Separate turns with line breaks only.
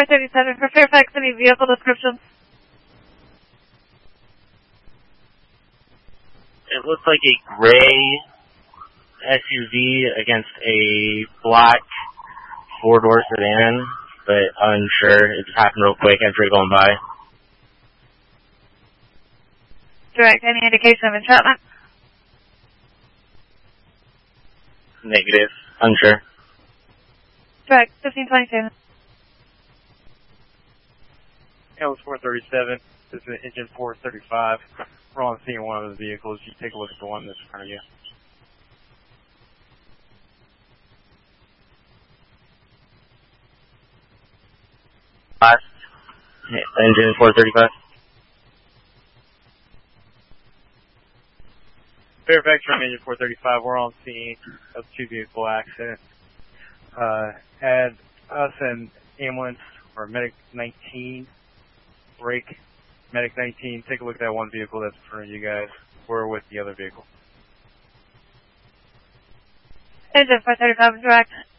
437 for Fairfax, any vehicle descriptions?
It looks like a gray SUV against a black four-door sedan, but unsure. It just happened real quick after going by.
Direct, any indication of entrapment?
Negative. Unsure.
Direct, 1522.
Alice 437, this is engine 435. We're on scene one of the vehicles. You take a look at the one that's in front of you.
Last. Engine 435.
Fairfax from engine 435. We're on scene of two-vehicle accident. Had us and ambulance or medic 19 break. Medic 19, take a look at that one vehicle that's in front of you guys. We're with the other vehicle.
Engine 435 direct.